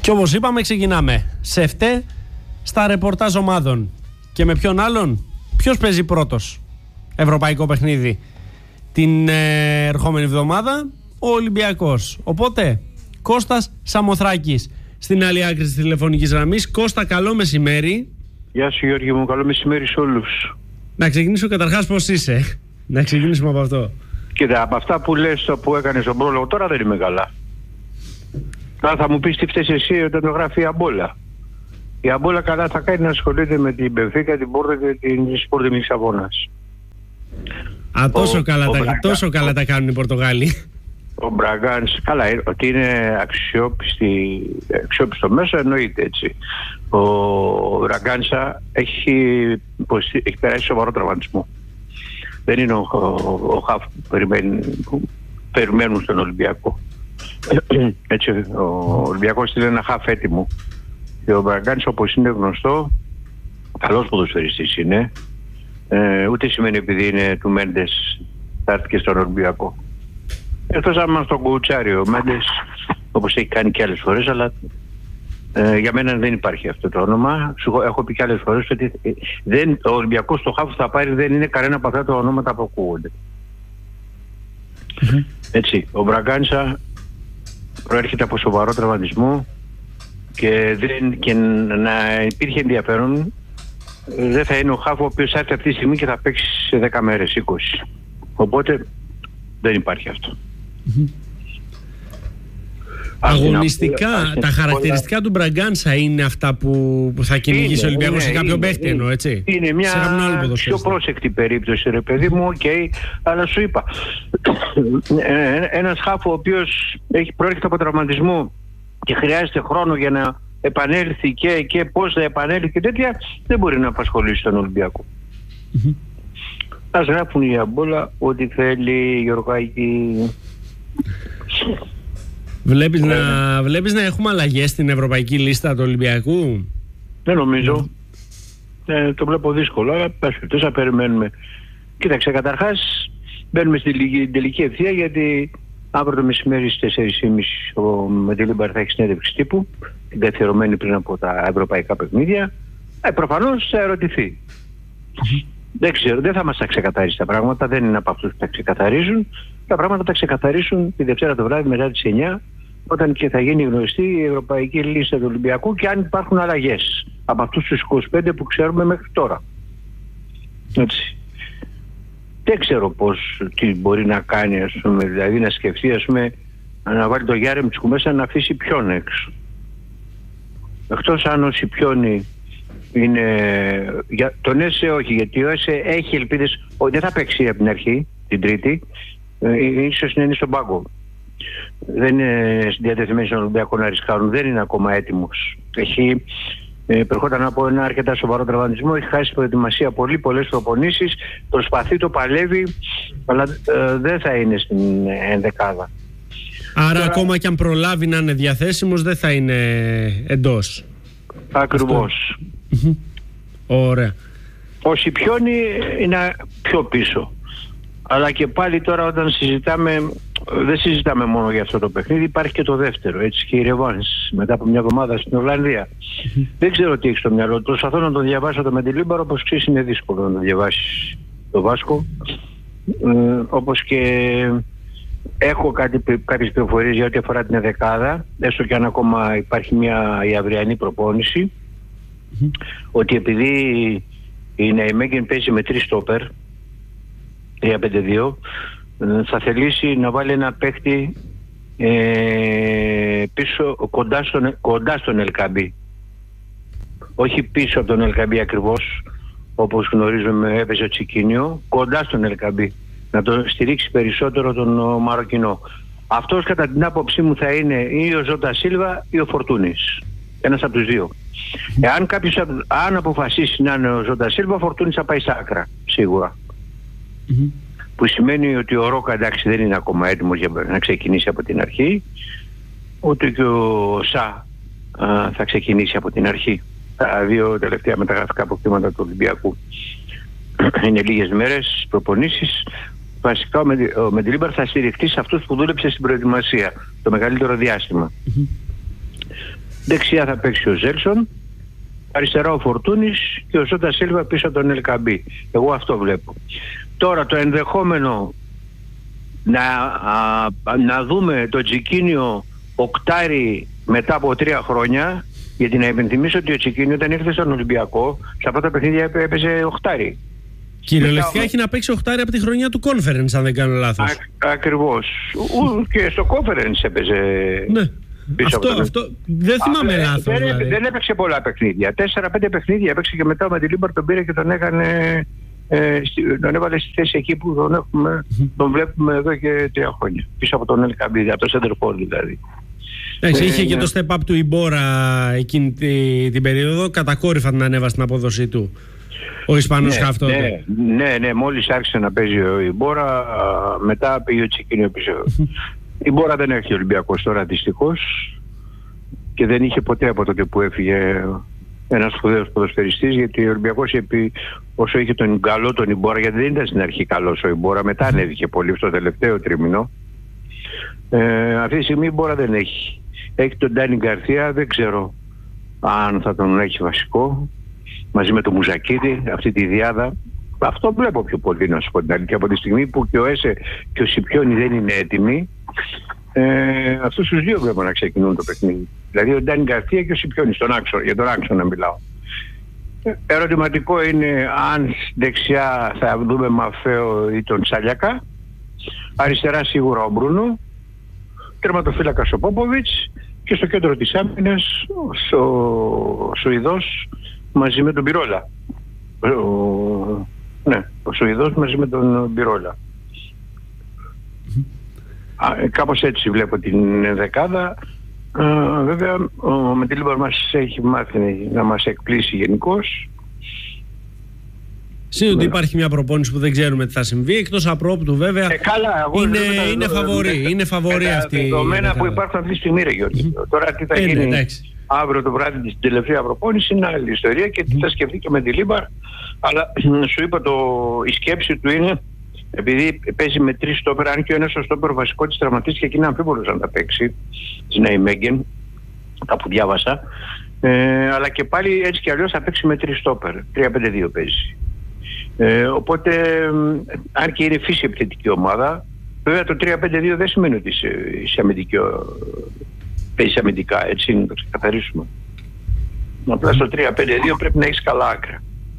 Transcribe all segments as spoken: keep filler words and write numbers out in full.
Και όπως είπαμε, ξεκινάμε σε φταί στα ρεπορτάζ ομάδων. Και με ποιον άλλον? Ποιος παίζει πρώτος ευρωπαϊκό παιχνίδι την ε, ερχόμενη εβδομάδα? Ο Ολυμπιακός. Οπότε Κώστας Σαμοθράκης στην άλλη άκρη της τηλεφωνικής γραμμής. Κώστα, καλό μεσημέρι. Γεια σου Γιώργη μου, καλό μεσημέρι σε όλους. Να ξεκινήσω καταρχάς πώς είσαι. Να ξεκινήσουμε από αυτό. Κοίτα, από αυτά που λες, που έκανες στον πρόλογο, τώρα δεν είμαι καλά. Τώρα θα μου πεις τι φταίς εσύ όταν το γράφει η Αμπόλα. Η Αμπόλα καλά θα κάνει να ασχολείται με την Μπενφίκα, την Πόρτο και την Σπορ της Λισαβόνας. Α, τόσο, ο, καλά, ο τα, Μπραγκα, τόσο καλά ο, τα κάνουν οι Πορτογάλοι. Ο Μπραγκάνς, καλά, ότι είναι αξιόπιστη, αξιόπιστο μέσο, εννοείται έτσι. Ο Μπραγκάνσα έχει, έχει περάσει σοβαρό τραυματισμό. Δεν είναι ο, ο, ο Χαφ που περιμένουν, περιμένουν στον Ολυμπιακό. Έτσι, ο Ολυμπιακός είναι ένα Χαφ έτοιμο. Και ο Μπραγκάνς, όπως είναι γνωστό, καλός ποδοσφαιριστής είναι. Ε, ούτε σημαίνει επειδή είναι του Μέντες θα έρθει και στον Ολυμπιακό. Εκτός αν μας τον κουτσάρει ο Μέντες, όπως έχει κάνει και άλλες φορές, αλλά ε, για μένα δεν υπάρχει αυτό το όνομα. Σου έχω πει και άλλες φορές ότι δεν, ο Ολυμπιακός στο Χαφ που θα πάρει δεν είναι κανένα από αυτά τα ονόματα που ακούγονται. Mm-hmm. Έτσι, ο Μπραγκάνσα προέρχεται από σοβαρό τραυματισμό και, δεν, και να υπήρχε ενδιαφέρον, δεν θα είναι ο Χαφ ο οποίος θα έρθει αυτή τη στιγμή και θα παίξει σε δέκα μέρες, είκοσι. Οπότε δεν υπάρχει αυτό. Mm-hmm. Αγωνιστικά, άσυνα, τα χαρακτηριστικά του Μπραγκάνσα είναι αυτά που, που θα κυνηγήσει ο Ολυμπιακός σε κάποιο παίχτη, εννοώ, έτσι. Είναι μια πιο πρόσεκτη περίπτωση, ρε παιδί μου, οκ, okay, αλλά σου είπα. Ένας Χαφ ο οποίος έχει προέρχεται από τραυματισμό και χρειάζεται χρόνο για να επανέλθει και, και πώς θα επανέλθει και τέτοια, δεν μπορεί να απασχολήσει τον Ολυμπιακό. Mm-hmm. Ας γράφουν οι Αμπόλα ό,τι θέλει, Γιωργάκη. Βλέπεις, ε, να, βλέπεις να έχουμε αλλαγές στην ευρωπαϊκή λίστα του Ολυμπιακού? Δεν νομίζω. Ε, το βλέπω δύσκολο, αλλά θα περιμένουμε. Κοίταξε, καταρχάς μπαίνουμε στην τελική ευθεία, γιατί αύριο το μεσημέρι στις τέσσερις και μισή ο Μεντιλίμπαρ θα έχει συνέντευξη τύπου, την καθιερωμένη πριν από τα ευρωπαϊκά παιχνίδια. Ε, προφανώς θα ερωτηθεί. Mm-hmm. Δεν ξέρω, δεν θα μας τα ξεκαθαρίσει τα πράγματα, δεν είναι από αυτούς που τα ξεκαθαρίζουν. Τα πράγματα τα ξεκαθαρίσουν τη Δευτέρα το βράδυ μετά τις εννιά, όταν και θα γίνει γνωστή η ευρωπαϊκή λίστα του Ολυμπιακού και αν υπάρχουν αλλαγές από αυτούς τους είκοσι πέντε που ξέρουμε μέχρι τώρα. Έτσι. Δεν ξέρω πώς, τι μπορεί να κάνει, ας πούμε, δηλαδή να σκεφτεί, ας πούμε, να βάλει το Γιάρεμτσικου μέσα, να αφήσει ποιον έξω. Εκτός αν ο Σιπιόνι είναι, για, τον ΕΣΕ όχι, γιατί ο ΕΣΕ έχει ελπίδες, ο, δεν θα παίξει από την αρχή, την Τρίτη, ε, ίσως να είναι στον πάγκο. Δεν είναι διατεθειμένοι στον Ολυμπιακό να ρισκάρουν, δεν είναι ακόμα έτοιμος. Έχει, ε, περχόταν από ένα αρκετά σοβαρό τραυματισμό, έχει χάσει προετοιμασία πολύ, πολλές προπονήσεις, προσπαθεί, το παλεύει, αλλά ε, δεν θα είναι στην ενδεκάδα. Άρα τώρα, ακόμα και αν προλάβει να είναι διαθέσιμος, δεν θα είναι εντός. Ακριβώς. Ωραία. Ο Σιπιόνι είναι πιο πίσω. Αλλά και πάλι τώρα όταν συζητάμε, δεν συζητάμε μόνο για αυτό το παιχνίδι, υπάρχει και το δεύτερο, έτσι, και η ρεβάνς μετά από μια εβδομάδα στην Ολλανδία. Δεν ξέρω τι έχει στο μυαλό του. Προσπαθώ να το διαβάσω το Μεντιλίμπαρο, όπως ξέρεις είναι δύσκολο να διαβάσεις το Βάσκο. Ε, όπως και έχω κάτι, κάποιες πληροφορίες για ό,τι αφορά την δεκάδα, έστω και αν ακόμα υπάρχει μια η αυριανή προπόνηση, mm-hmm. ότι επειδή η Ναϊμέγγεν παίζει με τρεις στόπερ, τρία πέντε δύο, θα θελήσει να βάλει ένα παίχτη ε, πίσω, κοντά στον, κοντά στον Ελκαμπή. Όχι πίσω από τον Ελκαμπή ακριβώς, όπως γνωρίζουμε έπαιζε ο Τσικίνιο, κοντά στον Ελκαμπή. Να τον στηρίξει περισσότερο τον Μαροκινό. Αυτός κατά την άποψή μου θα είναι ή ο Ζώτα Σίλβα ή ο Φορτούνης. Ένας από τους δύο. Εάν κάποιος αν αποφασίσει να είναι ο Ζώτα Σίλβα, ο Φορτούνης θα πάει στα άκρα, σίγουρα. Mm-hmm. Που σημαίνει ότι ο Ρόκα, εντάξει, δεν είναι ακόμα έτοιμος για να ξεκινήσει από την αρχή, ούτε και ο Σα α, θα ξεκινήσει από την αρχή. Τα δύο τελευταία μεταγραφικά αποκτήματα του Ολυμπιακού. Είναι λίγες μέρες προπονήσεις. Βασικά ο Μεντιλίμπαρ θα στηριχτεί σε αυτούς που δούλεψε στην προετοιμασία το μεγαλύτερο διάστημα. Mm-hmm. Δεξιά θα παίξει ο Ζέλσον, αριστερά ο Φορτούνης και ο Σότα Σίλβα πίσω από τον Ελκαμπή. Εγώ αυτό βλέπω. Τώρα το ενδεχόμενο να, α, να δούμε το Τσικίνιο οκτάρι μετά από τρία χρόνια, γιατί να υπενθυμίσω ότι ο Τσικίνιο όταν ήρθε στον Ολυμπιακό σε αυτά τα παιχνίδια έπαιζε οκτάρι. Κυριολεκτικά έχει να παίξει οχτάρι από τη χρονιά του Conference, αν δεν κάνω λάθος. Α, ακριβώς. Και στο Conference έπαιζε. Ναι. Αυτό, αυτό, δεν θυμάμαι Α, λάθος. Δεν, δηλαδή. δεν έπαιξε πολλά παιχνίδια. Τέσσερα πέντε παιχνίδια έπαιξε και μετά με τη Λίμπαρ τον πήρε και τον έκανε. Ε, τον έβαλε στη θέση εκεί που τον, έχουμε, τον βλέπουμε εδώ και τρία χρόνια. Πίσω από τον Ελκαμπίδη, από το Σέντερφορ δηλαδή. Εντάξει, ε, είχε ε, και το step up του Ιμπόρα εκείνη την, την περίοδο. Κατακόρυφα την ανέβασε την απόδοσή του ο Ισπανός χαφτό. Ναι, ναι, ναι, ναι, μόλις άρχισε να παίζει ο Ιμπόρα, μετά πήγε ο Τσικίνιο πίσω. Η Μπόρα δεν έχει Ολυμπιακός τώρα δυστυχώς και δεν είχε ποτέ από τότε που έφυγε ένας σπουδαίος ποδοσφαιριστής, γιατί ο Ολυμπιακός επί, όσο είχε τον καλό τον Ιμπόρα, γιατί δεν ήταν στην αρχή καλός ο Ιμπόρα, μετά ανέβηκε πολύ στο τελευταίο τρίμηνο. Ε, αυτή τη στιγμή η Μπόρα δεν έχει. Έχει τον Ντάνι Γκαρθία, δεν ξέρω αν θα τον έχει βασικό, μαζί με τον Μουζακίδη, αυτή τη διάδα. Αυτό βλέπω πιο πολύ, να σου πω την αλήθεια, από τη στιγμή που και ο Έσε και ο Σιπιόνι δεν είναι έτοιμοι. Ε, αυτούς τους δύο βλέπω να ξεκινούν το παιχνίδι. Δηλαδή ο Ντάνι Γκαρθία και ο Σιπιόνι, τον άξονα, για τον άξονα μιλάω. Ε, ερωτηματικό είναι αν δεξιά θα δούμε Μαφέο ή τον Τσάλιακα, αριστερά σίγουρα ο Μπρούνο, τερματοφύλακας ο Πόποβιτς και στο κέντρο της άμυνας ο Σουηδός μαζί με τον Πυρόλα. Ο... Ναι, ο Σουηδός μαζί με τον Πυρόλα. Α, κάπως έτσι βλέπω την δεκάδα. Α, βέβαια ο Μεντιλίμπαρ μας έχει μάθει να μας εκπλήσει γενικώς. Σίγουρα ότι υπάρχει μια προπόνηση που δεν ξέρουμε τι θα συμβεί, εκτός απρόπτου βέβαια. Ε, καλά, εγώ είναι, είναι, είναι φαβορή, είναι φαβορή αυτή. Τα δεδομένα που υπάρχουν αυτή τη στιγμή, ρε Γιώργη. Mm-hmm. Τώρα τι θα ε, γίνει ναι, αύριο το βράδυ την τελευταία προπόνηση είναι άλλη ιστορία και τι mm-hmm. θα σκεφτεί και με τη Λίμπαρ. Αλλά σου είπα, το, η σκέψη του είναι, επειδή παίζει με τρεις στόπερ, αν και ο ένας ο στόπερ βασικό της τραυματίστηκε και είναι αμφίβολος αν τα παίξει, της Ναϊμέγγεν, κάπου διάβασα. Ε, αλλά και πάλι έτσι κι αλλιώς θα παίξει με τρεις στόπερ. τρία πέντε δύο παίζει. Ε, οπότε, αν και είναι φύση επιθετική ομάδα, βέβαια το τρία πέντε δύο δεν σημαίνει ότι είσαι, είσαι αμυντική, παίζεις αμυντικά, έτσι είναι, το ξεκαθαρίσουμε. Απλά στο τρία πέντε δύο πρέπει να έχεις καλά άκρα.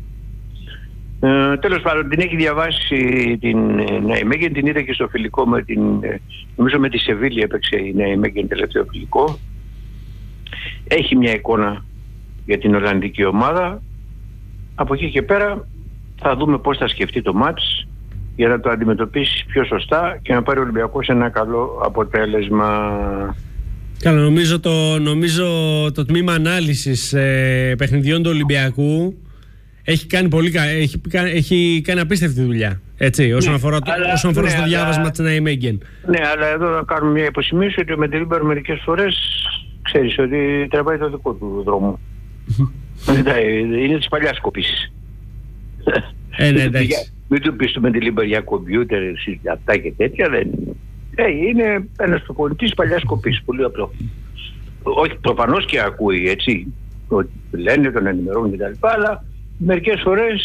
Ε, τέλος πάντων, την έχει διαβάσει την Ναϊμέγγεν, την είδα και στο φιλικό με την, νομίζω με τη Σεβίλη έπαιξε η Ναϊμέγγεν τελευταίο φιλικό. Έχει μια εικόνα για την Ολλανδική ομάδα. Από εκεί και πέρα θα δούμε πώς θα σκεφτεί το μάτς για να το αντιμετωπίσει πιο σωστά και να πάρει ο Ολυμπιακός ένα καλό αποτέλεσμα. Καλά, νομίζω το, νομίζω το τμήμα ανάλυσης ε, παιχνιδιών του Ολυμπιακού έχει κάνει, πολύ, έχει, έχει κάνει απίστευτη δουλειά, έτσι, όσον ναι, αφορά, αλλά, όσον αφορά ναι, στο διάβασμα αλλά, της Ναϊμέγγεν. Ναι, αλλά εδώ να κάνουμε μια υποσημείωση ότι ο Μεντιλίμπαρ μερικές φορές ξέρεις ότι τραβάει το δικό του δρόμο. Είναι της παλιάς κοπής. Ε, ναι, εντάξει. Μην του πεις του Μεντιλίμπαρ για κομπιούτερ, αυτά και τέτοια, δεν είναι. Ε, είναι ένας προπονητής παλιάς κοπής, πολύ απλό. Όχι, προφανώς και ακούει, έτσι, ότι λένε, τον ενημερώνουν και τα λοιπά, αλλά μερικές φορές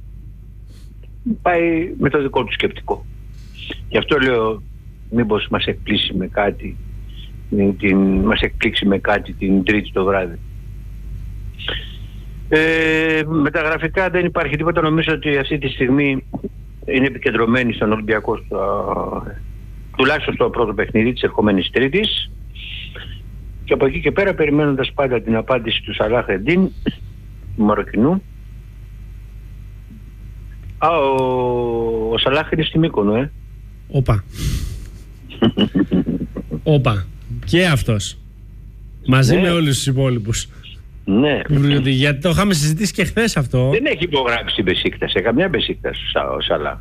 πάει με το δικό του σκεπτικό. Γι' αυτό λέω, μήπως μας εκπλήσει με κάτι, την, μας εκπλήξει με κάτι την Τρίτη το βράδυ. Ε, μεταγραφικά δεν υπάρχει τίποτα. Νομίζω ότι αυτή τη στιγμή είναι επικεντρωμένη στον Ολυμπιακό, στο, τουλάχιστον στο πρώτο παιχνίδι της ερχομένης Τρίτης, και από εκεί και πέρα περιμένοντας πάντα την απάντηση του Σαλάχ Εντίν, του Μαροκινού. Α, ο, ο Σαλάχ είναι στη Μύκονο, ε. Όπα. Όπα. Και αυτός. Μαζί ναι. με όλους τους υπόλοιπους. Ναι. Γιατί το είχαμε συζητήσει και χθες αυτό. Δεν έχει υπογράψει την Μπεσίκτας, σε καμιά Μπεσίκτας ο Σαλάχ.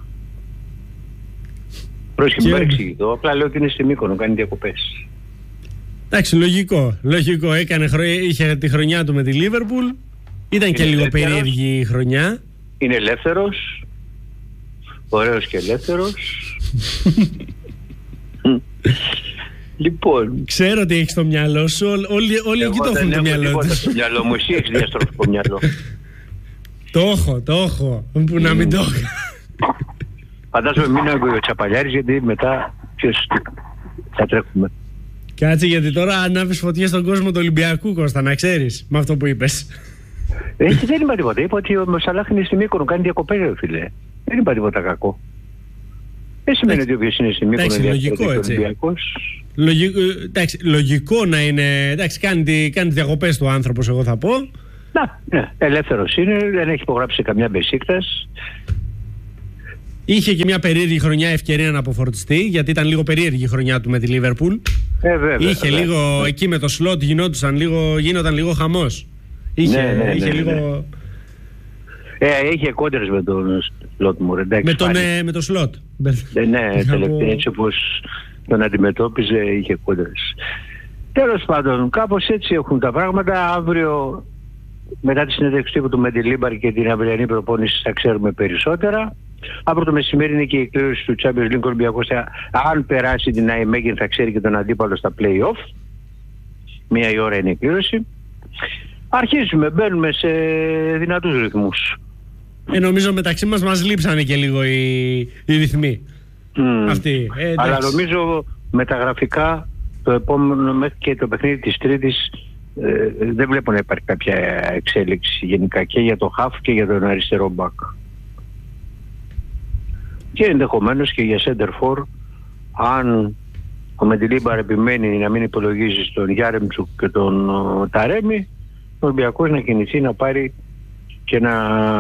Πρόσχε μην παρεξηγητώ, απλά λέω ότι είναι στη Μύκονο, κάνει διακοπές. Εντάξει, λογικό. Λογικό. Έκανε, είχε τη χρονιά του με τη Λίβερπουλ. Ήταν είναι και λίγο ελεύθερος, περίεργη η χρονιά. Είναι ελεύθερος. Ωραίος και ελεύθερος. Λοιπόν. Ξέρω τι έχεις στο μυαλό σου. Όλοι, όλοι εκεί το έχουν το μυαλό τους. Στο μυαλό μου, εσύ έχεις διαστροφικό μυαλό. Το έχω, το έχω. Που να μην το έχω. Φαντάζομαι μην ακούει ο Τσαπαλιάρης, γιατί μετά ποιος θα τρέχουμε. Κάτσε, γιατί τώρα ανάβεις φωτιές στον κόσμο του Ολυμπιακού, Κώστα, να ξέρεις, με αυτό που είπες. Έτσι δεν είπα τίποτα. Είπα ότι ο Σαλάχ είναι στη Μύκονο, κάνει διακοπές, φίλε. Δεν είπα τίποτα κακό. Δεν σημαίνει ότι όποιος είναι στη Μύκονο είναι λογικό, έτσι. Λογικό, εντάξει, λογικό να είναι. Εντάξει, κάνει, κάνει διακοπές του άνθρωπος, εγώ θα πω. Να, ναι, ελεύθερος είναι, δεν έχει υπογράψει καμιά Μπεσίκτας. Είχε και μια περίεργη χρονιά ευκαιρία να αποφορτιστεί, γιατί ήταν λίγο περίεργη η χρονιά του με τη Λίβερπουλ. Ε, βέβαια. Είχε βέβαια. λίγο εκεί με το σλότ, γινόταν λίγο, γίνονταν λίγο χαμός. Είχε, ναι, ναι, είχε ναι, λίγο. Ναι. Ε, είχε κόντρες με τον σλότ μου, εντάξει. Με τον, ε, με το σλότ. Ε, ναι, τελευταία, έτσι όπως τον αντιμετώπιζε, είχε κόντρες. Τέλος πάντων, κάπως έτσι έχουν τα πράγματα. Αύριο, μετά τη συνέντευξη τύπου του Μεντιλίμπαρ και την αυριανή προπόνηση, θα ξέρουμε περισσότερα. Αύριο το μεσημέρι είναι και η κλήρωση του Champions League. Ολυμπιακός, αν περάσει την Nijmegen, θα ξέρει και τον αντίπαλο στα play-off. Μία η ώρα είναι η κλήρωση. Αρχίζουμε, μπαίνουμε σε δυνατούς ρυθμούς. Ε, νομίζω μεταξύ μας μας λείψανε και λίγο οι, οι ρυθμοί. Mm. Αυτοί. Ε, Αλλά νομίζω μεταγραφικά το επόμενο μέχρι και το παιχνίδι της Τρίτης ε, δεν βλέπω να υπάρχει κάποια εξέλιξη γενικά και για το χαφ και για τον αριστερό μπακ. Και ενδεχομένως και για center for, αν ο Μεντιλίμπαρ επιμένει να μην υπολογίζει στον Γιάρεμτσουκ και τον ο, Ταρέμι, ο Ολυμπιακός να κινηθεί να πάρει και ένα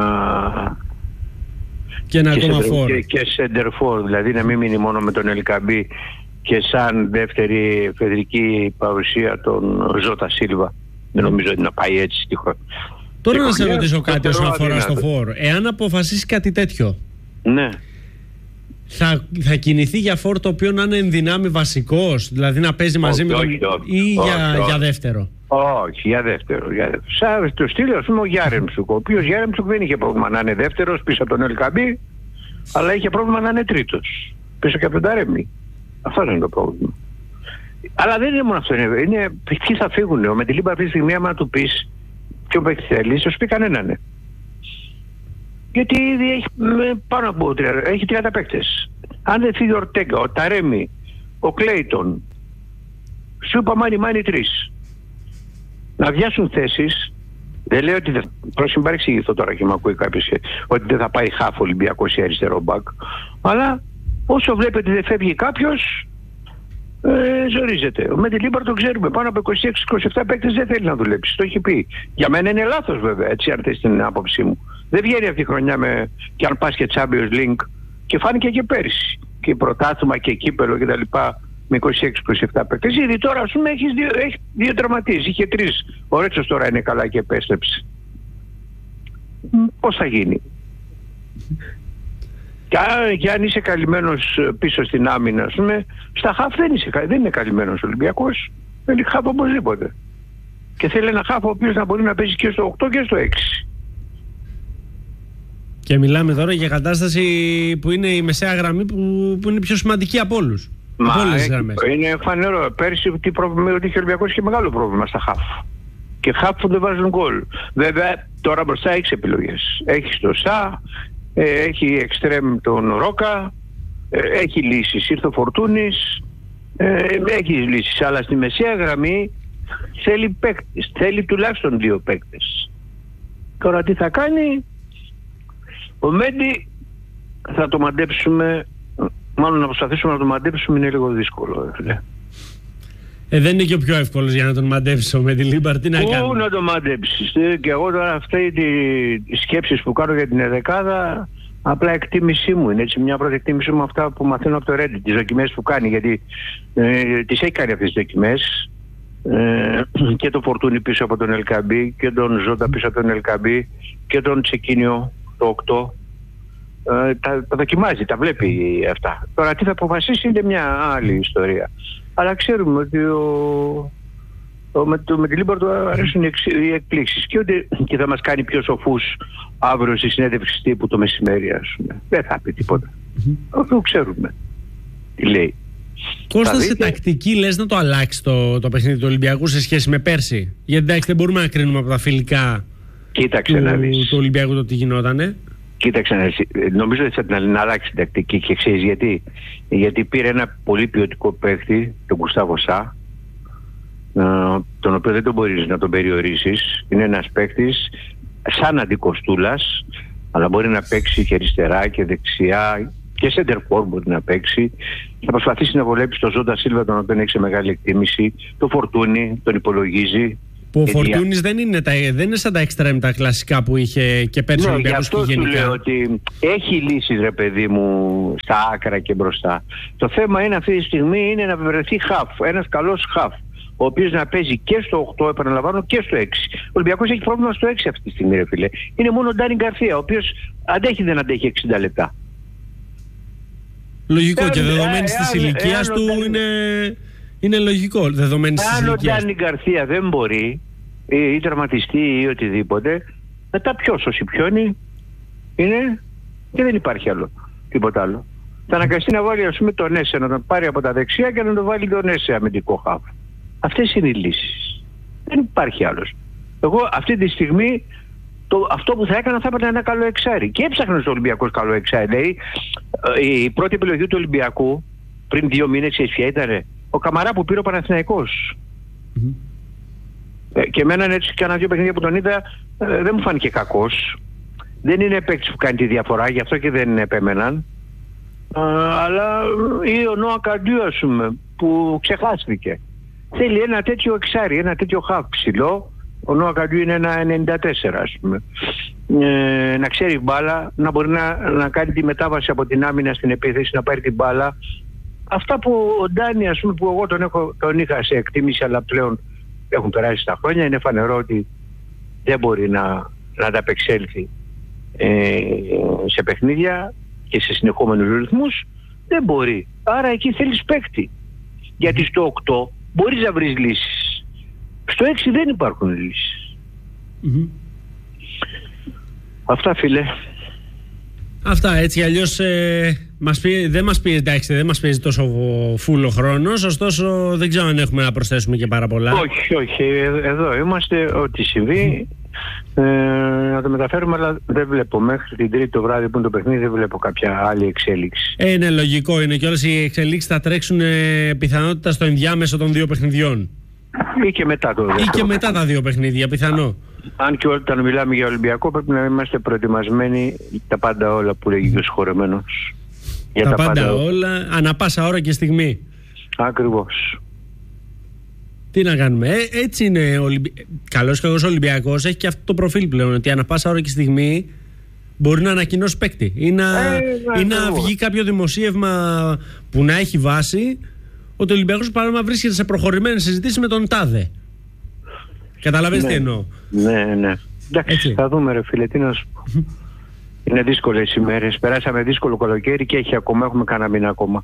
και ένα ακόμα for. Και, και center for, δηλαδή να μην μείνει μόνο με τον Ελκαμπή και σαν δεύτερη φεδρική παρουσία τον Ζώτα Σίλβα. Δεν νομίζω ότι να πάει έτσι στη χώρα. Τώρα να σε ρωτήσω κάτι όσον αφορά στο φόρ. Εάν αποφασίσει κάτι τέτοιο, ναι, θα, θα κινηθεί για φόρ το οποίο να είναι εν δυνάμει βασικός, δηλαδή να παίζει μαζί όχι, με τον όχι, όχι, ή όχι, για, όχι. για δεύτερο? Όχι, για δεύτερο. Για δεύτερο. Σαν το στείλει, ας πούμε, ο Γιάρεμτσουκ, ο οποίος Γιάρεμτσουκ δεν είχε πρόβλημα να είναι δεύτερος πίσω από τον Ελκαμπή, αλλά είχε πρόβλημα να είναι τρίτος πίσω και από τον Ταρέμι. Αυτό είναι το πρόβλημα. Αλλά δεν είναι μόνο αυτό. Είναι, είναι ποιοι θα φύγουν. Ο Μεντιλίμπαρ αυτή τη στιγμή, άμα του πει ποιο παίκτη θέλει, θα σου πει κανέναν. Ναι. Γιατί ήδη έχει πάνω από τριάντα, έχει τριάντα παίκτες. Αν δεν φύγει ο Ορτέγκα, ο Ταρέμι, ο Κλέιτον, σου είπα μάνι μάνι τρεις. Να βιάσουν θέσεις, δεν λέω ότι δεν. Πρόσεχε, παρεξηγηθώ τώρα και με ακούει κάποιος ότι δεν θα πάει χάφ Ολυμπιακός ή αριστερό μπακ. Αλλά όσο βλέπετε δεν φεύγει κάποιος, ε, ζορίζεται. Ο Μεντιλίμπαρ το ξέρουμε. Πάνω από είκοσι έξι είκοσι επτά παίκτες δεν θέλει να δουλέψει. Το έχει πει. Για μένα είναι λάθος βέβαια, έτσι αν θες την άποψή μου. Δεν βγαίνει αυτή η χρονιά με, και αν πας και Champions League, και φάνηκε και πέρυσι. Και πρωτάθλημα και κύπελο κτλ. Με είκοσι έξι είκοσι επτά παίκτες. Ήδη τώρα ας πούμε έχεις δύο, έχει δύο τραυματίες. Είχε τρεις. Ο Ρέτσος τώρα είναι καλά και επέστρεψε. Πώς θα γίνει? Και αν είσαι καλυμμένος πίσω στην άμυνα, ας πούμε, στα χαφ δεν, είσαι, δεν είναι καλυμμένος ο Ολυμπιακός. Θέλει χαφ οπωσδήποτε. Και θέλει ένα χαφ ο οποίος να μπορεί να παίζει και στο οκτώ και στο έξι. Και μιλάμε τώρα για κατάσταση που είναι η μεσαία γραμμή που, που είναι πιο σημαντική από όλους. Μα από όλες είναι φανερό. Πέρσι τι πρόβλημα ότι είχε ο Ολυμπιακός και μεγάλο πρόβλημα στα χαφ. Και χαφ που δεν βάζουν γκολ. Βέβαια τώρα μπροστά έχεις επιλογές. Έχεις το Σα, έχει εξτρέμ τον Ρόκα, έχει λύσεις. Ήρθε ο Φορτούνης, έχει λύσεις. Αλλά στη μεσαία γραμμή θέλει παίκτες. Θέλει τουλάχιστον δύο παίκτες. Τώρα τι θα κάνει? Ο Μέντι θα το μαντέψουμε, μάλλον να προσπαθήσουμε να το μαντέψουμε είναι λίγο δύσκολο. Ε, δεν είναι και ο πιο εύκολος για να τον μαντέψεις ο Μεντιλίμπαρ, τι να κάνει. Πού να τον μαντέψεις? Και εγώ τώρα αυτή τη σκέψεις που κάνω για την εδεκάδα, απλά εκτίμησή μου είναι, έτσι, μια πρώτη εκτίμησή μου αυτά που μαθαίνω από το Reddit, τις δοκιμές που κάνει, γιατί ε, τις έχει κάνει αυτές τις δοκιμές, ε, και το Φορτούνι πίσω από τον Ελκαμπή και τον Ζώντα πίσω από τον Ελκαμπή και τον Τσεκίνιο το οκτώ. Ε, τα, τα δοκιμάζει, τα βλέπει αυτά. Τώρα τι θα αποφασίσει είναι μια άλλη ιστορία. Αλλά ξέρουμε ότι ο, ο, με, το, με τη Λίμπαρ του αρέσουν οι, οι εκπλήξεις και, ότι, και θα μας κάνει πιο σοφούς αύριο στη συνέντευξη τύπου το μεσημέρι, ας πούμε. Δεν θα πει τίποτα. Αυτό ξέρουμε τι λέει. Κώστα, σε τακτική λες να το αλλάξει το, το παιχνίδι του Ολυμπιακού σε σχέση με πέρσι? Γιατί εντάξει, δεν μπορούμε να κρίνουμε από τα φιλικά Κοίταξε του, να δεις. του Ολυμπιακού το τι γινότανε. Κοίταξε να δεις. Νομίζω ότι θα την αλλάξει την τακτική και ξέρεις γιατί. Γιατί πήρε ένα πολύ ποιοτικό παίχτη, τον Γκουστάβο Σα, τον οποίο δεν τον μπορείς να τον περιορίσεις. Είναι ένας παίχτης σαν αντικοστούλας, αλλά μπορεί να παίξει και αριστερά και δεξιά και center forward μπορεί να παίξει. Θα προσπαθήσει να βολέψει τον Ζόντα Σίλβα, τον οποίο έχει σε μεγάλη εκτίμηση. Το Φορτούνι τον υπολογίζει. Που ο Φορτούνης δεν είναι, τα, δεν είναι σαν τα εξτρέμ τα κλασικά που είχε και πέρσι ο Ολυμπιακός και γενικά. Γι' αυτό σου λέω ότι έχει λύσεις, ρε παιδί μου, στα άκρα και μπροστά. Το θέμα είναι αυτή τη στιγμή είναι να βρεθεί χαφ, ένας καλός χαφ, ο οποίος να παίζει και στο οκτώ, επαναλαμβάνω, και στο έξι. Ο Ολυμπιακός έχει πρόβλημα στο έξι αυτή τη στιγμή, ρε φίλε. Είναι μόνο ο Ντάνι Γκαρθία, ο οποίος αντέχει δεν αντέχει εξήντα λεπτά. Λογικό ε, και δεδομένης της ηλικίας του Ντάνι... είναι, είναι λογικό. Δεδομένης της ηλικίας. Αν ο Ντάνι Γκαρθία δεν μπορεί ή, ή τραυματιστεί ή οτιδήποτε, μετά ποιος ο Σιπιόνι είναι και δεν υπάρχει άλλο, τίποτα άλλο. Θα αναγκαστεί να βάλει, ας πούμε, τον Έσε, να τον πάρει από τα δεξιά και να τον βάλει τον Έσε αμυντικό χαφ. Αυτές είναι οι λύσεις. Δεν υπάρχει άλλος. Εγώ αυτή τη στιγμή το, αυτό που θα έκανα θα έπαιρνα ένα καλό εξάρι. Και έψαχνα στο Ολυμπιακός καλό εξάρι. Δηλαδή η πρώτη επιλογή του Ολυμπιακού πριν δύο μήνες, ξέρεις ποια ήταν? Ο Καμαρά που πήρε ο Παναθηναϊκός. Mm-hmm. Ε, και εμένα έτσι και ένα δύο παιχνίδια που τον είδα ε, δεν μου φάνηκε κακός. Δεν είναι παίκτης που κάνει τη διαφορά, γι' αυτό και δεν επέμεναν. Ε, αλλά ή ο Νόα Καντιού, ας πούμε, που ξεχάστηκε. Θέλει ένα τέτοιο εξάρι, ένα τέτοιο χαφ ψηλό. Ο Νόα Καντιού είναι ένα ενενήντα τέσσερα, ας πούμε. Ε, να ξέρει μπάλα, να μπορεί να, να κάνει τη μετάβαση από την άμυνα στην επίθεση, να πάρει την μπάλα. Αυτά που ο Ντάνι, ας πούμε, που εγώ τον, έχω, τον είχα σε εκτίμηση, αλλά πλέον έχουν περάσει τα χρόνια, είναι φανερό ότι δεν μπορεί να, να ανταπεξέλθει ε, σε παιχνίδια και σε συνεχόμενους ρυθμούς. Δεν μπορεί. Άρα εκεί θέλεις παίκτη. Γιατί στο οκτώ μπορείς να βρεις λύσεις. Στο έξι δεν υπάρχουν λύσεις. Mm-hmm. Αυτά, φίλε. Αυτά, έτσι αλλιώς ε, μας πει, δεν μας πει, εντάξει, δεν μας παίζει τόσο φούλο χρόνος, ωστόσο δεν ξέρω αν έχουμε να προσθέσουμε και πάρα πολλά. Όχι, όχι, εδώ είμαστε, ό,τι συμβεί ε, να το μεταφέρουμε, αλλά δεν βλέπω μέχρι την Τρίτη το βράδυ που είναι το παιχνίδι, δεν βλέπω κάποια άλλη εξέλιξη. Ε, ναι, λογικό είναι και όλες οι εξελίξεις θα τρέξουν ε, πιθανότητα στο ενδιάμεσο των δύο παιχνιδιών. Ή και μετά το Ή και μετά τα δύο παιχνίδια, πιθανό. Αν και όταν μιλάμε για Ολυμπιακό πρέπει να είμαστε προετοιμασμένοι τα πάντα όλα που λέγει και ο συγχωρεμένος. Τα, τα πάντα, πάντα όλα, ανά πάσα ώρα και στιγμή. Ακριβώς. Τι να κάνουμε, ε, έτσι είναι. Ολυμπι... Καλός και εγώ Ολυμπιακός έχει και αυτό το προφίλ πλέον, ότι ανά πάσα ώρα και στιγμή μπορεί να ανακοινώσει παίκτη ή να, ε, ή να βγει κάποιο δημοσίευμα που να έχει βάση ότι ο Ολυμπιακός παράδειγμα βρίσκεται σε προχωρημένες συζητήσεις με τον τάδε. Καταλαβαίνεις ναι, τι εννοώ? Ναι, ναι. Εντάξει, έτσι. Θα δούμε, ρε φίλε, τι να σου πω. Είναι δύσκολες ημέρες. Περάσαμε δύσκολο καλοκαίρι και έχει ακόμα, έχουμε κανένα μήνα ακόμα.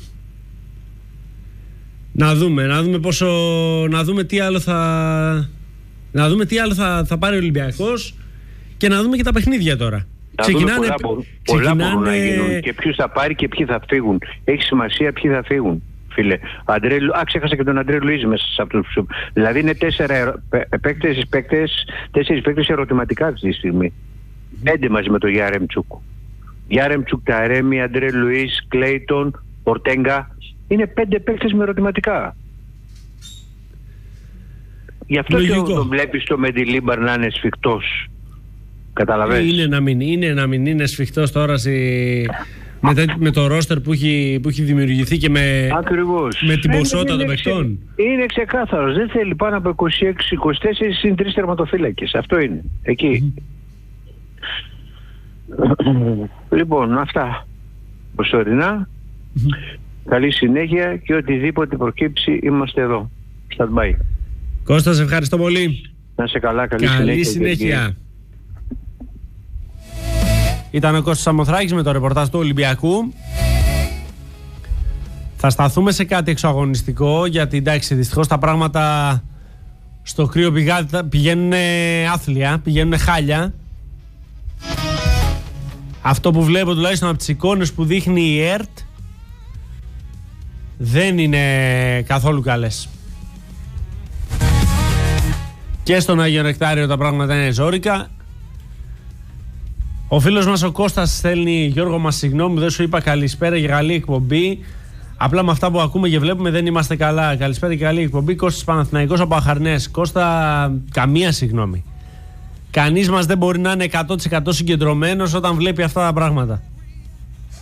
Να δούμε, να δούμε πόσο, να δούμε τι άλλο θα, να δούμε τι άλλο θα, θα πάρει ο Ολυμπιακός και να δούμε και τα παιχνίδια τώρα. Να ξεκινάνε, πολλά, πολλά ξεκινάνε... μπορούν να γίνουν και ποιους θα πάρει και ποιοι θα φύγουν. Έχει σημασία ποιοι θα φύγουν. Φίλε, Αντρέ, α, ξέχασα και τον Αντρέ Λουίζ μέσα σε αυτούς τους. Δηλαδή είναι τέσσερα παίκτες, παίκτες, τέσσερις παίκτες ερωτηματικά αυτή τη στιγμή. Πέντε μαζί με τον Γιάρεμτσουκ. Γιάρεμτσουκ, Ταρέμι, Αντρέ Λουίζ, Κλέιτον, Ορτέγκα. Είναι πέντε παίκτες με ερωτηματικά. Γι' αυτό λογικό. Και τον βλέπεις το Μεντιλίμπαρ να είναι σφιχτός. Καταλαβαίνεις. Είναι να μην είναι, να μην είναι σφιχτός τώρα σε... με, με το ρόστερ που έχει, που έχει δημιουργηθεί και με, με την ποσότητα των παιχτών. Είναι ξεκάθαρος. Δεν θέλει πάνω από είκοσι έξι είκοσι τέσσερα συν τρεις τερματοφύλακες. Αυτό είναι. Εκεί. Mm-hmm. Λοιπόν, αυτά προσωρινά. Mm-hmm. Καλή συνέχεια και οτιδήποτε προκύψει είμαστε εδώ. Stand by. Κώστα, σε ευχαριστώ πολύ. Να σε καλά, καλή, καλή συνέχεια. συνέχεια. Ήταν ο Κώστας Σαμοθράκης με το ρεπορτάζ του Ολυμπιακού. Θα σταθούμε σε κάτι εξωαγωνιστικό, γιατί εντάξει, δυστυχώς τα πράγματα στο κρύο πηγαίνουν άθλια, πηγαίνουν χάλια. Αυτό που βλέπω τουλάχιστον από τις εικόνες που δείχνει η ΕΡΤ δεν είναι καθόλου καλές. Και στον Άγιο Νεκτάριο τα πράγματα είναι ζόρικα. Ο φίλος μας ο Κώστας στέλνει: Γιώργο, μας συγγνώμη, δεν σου είπα καλησπέρα και καλή εκπομπή. Απλά με αυτά που ακούμε και βλέπουμε δεν είμαστε καλά. Καλησπέρα και καλή εκπομπή. Κώστας Παναθηναϊκός από Αχαρνές. Κώστα, καμία συγγνώμη. Κανείς μας δεν μπορεί να είναι εκατό τοις εκατό συγκεντρωμένος όταν βλέπει αυτά τα πράγματα.